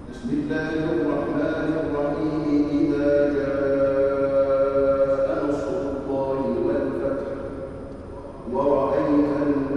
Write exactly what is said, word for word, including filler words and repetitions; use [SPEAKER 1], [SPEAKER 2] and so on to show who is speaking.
[SPEAKER 1] بسم الله الرحمن الرحيم إذا جاء نصر الله والفتح ورأيت